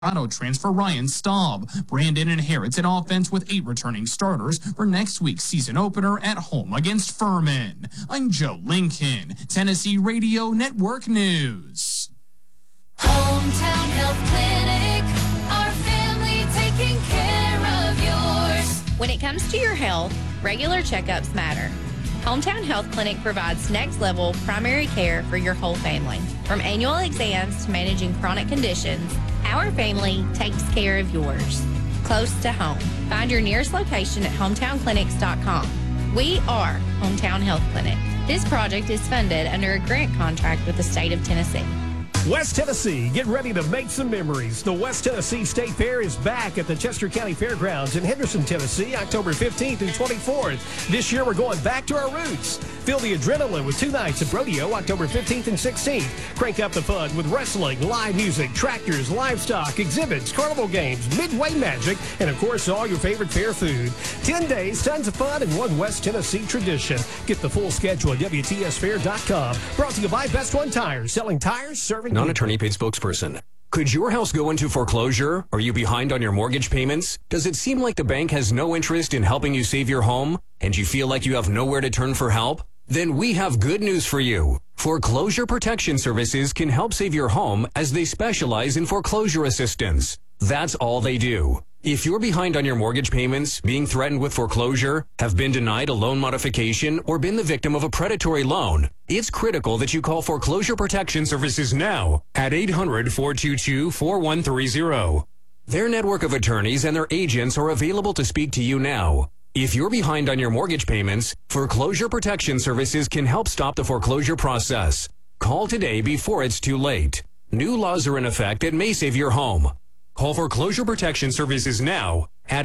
Colorado transfer Ryan Staub. Brandon inherits an offense with 8 returning starters for next week's season opener at home against Furman. I'm Joe Lincoln, Tennessee Radio Network News. Hometown Health Clinic, our family taking care of yours. When it comes to your health, regular checkups matter. Hometown Health Clinic provides next-level primary care for your whole family. From annual exams to managing chronic conditions, our family takes care of yours. Close to home. Find your nearest location at hometownclinics.com. We are Hometown Health Clinic. This project is funded under a grant contract with the state of Tennessee. West Tennessee, get ready to make some memories. The West Tennessee State Fair is back at the Chester County Fairgrounds in Henderson, Tennessee, October 15th through 24th. This year, we're going back to our roots. Feel the adrenaline with 2 nights of rodeo, October 15th and 16th. Crank up the fun with wrestling, live music, tractors, livestock, exhibits, carnival games, midway magic, and, of course, all your favorite fair food. 10 days, tons of fun, and one West Tennessee tradition. Get the full schedule at WTSFair.com. Brought to you by Best One Tires, selling tires, serving non-attorney paid spokesperson. Could your house go into foreclosure? Are you behind on your mortgage payments? Does it seem like the bank has no interest in helping you save your home? And you feel like you have nowhere to turn for help? Then we have good news for you. Foreclosure Protection Services can help save your home as they specialize in foreclosure assistance. That's all they do. If you're behind on your mortgage payments, being threatened with foreclosure, have been denied a loan modification, or been the victim of a predatory loan, it's critical that you call Foreclosure Protection Services now at 800-422-4130. Their network of attorneys and their agents are available to speak to you now. If you're behind on your mortgage payments, Foreclosure Protection Services can help stop the foreclosure process. Call today before it's too late. New laws are in effect that may save your home. Call Foreclosure Protection Services now at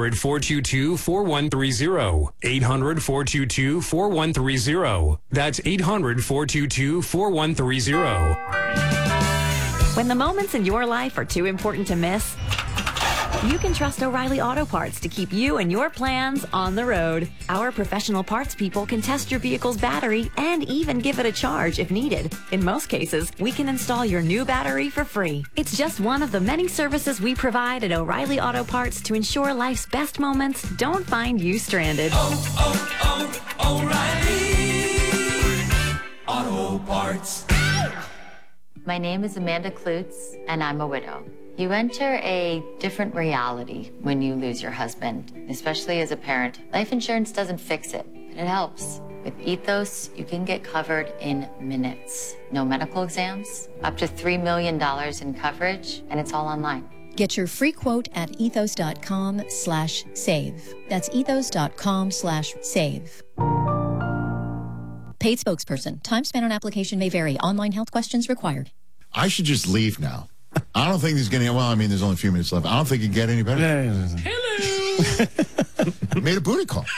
800-422-4130. 800-422-4130. That's 800-422-4130. When the moments in your life are too important to miss, you can trust O'Reilly Auto Parts to keep you and your plans on the road. Our professional parts people can test your vehicle's battery and even give it a charge if needed. In most cases, we can install your new battery for free. It's just one of the many services we provide at O'Reilly Auto Parts to ensure life's best moments don't find you stranded. O'Reilly Auto Parts. My name is Amanda Klutz, and I'm a widow. You enter a different reality when you lose your husband, especially as a parent. Life insurance doesn't fix it, but it helps. With Ethos, you can get covered in minutes. No medical exams, up to $3 million in coverage, and it's all online. Get your free quote at ethos.com/save. That's ethos.com/save. Paid spokesperson. Time spent on application may vary. Online health questions required. I should just leave now. I don't think he's getting, well, I mean, there's only a few minutes left. I don't think he can get any better. Hello. Made a booty call.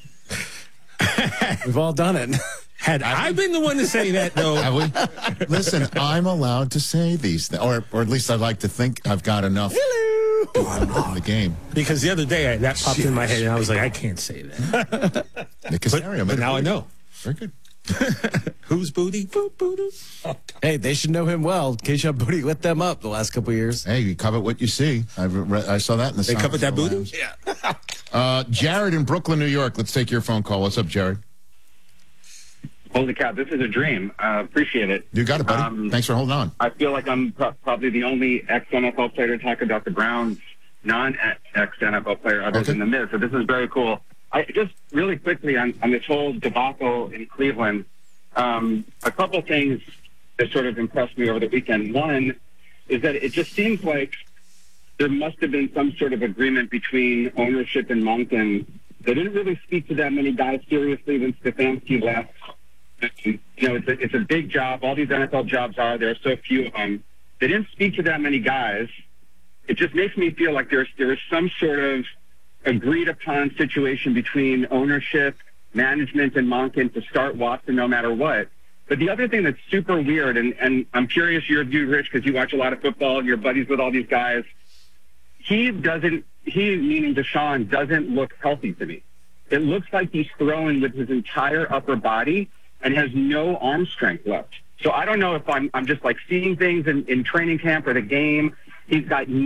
We've all done it. Had I been the one to say that, though. Have we? Listen, I'm allowed to say these things, or at least I'd like to think I've got enough in the game. Because the other day, that popped in my head, and I was like, I can't say that. But now I know. Very good. Who's booty? Booty. Hey, they should know him well. Keisha Booty lit them up the last couple of years. Hey, you cover what you see. I saw that in the They covered that booty? Yeah. Jared in Brooklyn, New York. Let's take your phone call. What's up, Jared? Holy cow, this is a dream. Appreciate it. You got it, buddy. Thanks for holding on. I feel like I'm probably the only ex-NFL player to talk about the Browns non-ex-NFL player other than the Miz. So this is very cool. I just really quickly on this whole debacle in Cleveland, a couple things that sort of impressed me over the weekend. One is that it just seems like there must have been some sort of agreement between ownership and Monken. They didn't really speak to that many guys seriously when Stefanski left. You know, it's a big job. All these NFL jobs are. There are so few of them. They didn't speak to that many guys. It just makes me feel like there is some sort of agreed upon situation between ownership, management, and Monken to start Watson no matter what. But the other thing that's super weird, and I'm curious your view, Rich, because you watch a lot of football, you're buddies with all these guys. He, meaning Deshaun, doesn't look healthy to me. It looks like he's throwing with his entire upper body and has no arm strength left. So I don't know if I'm just like seeing things in training camp or the game, He's got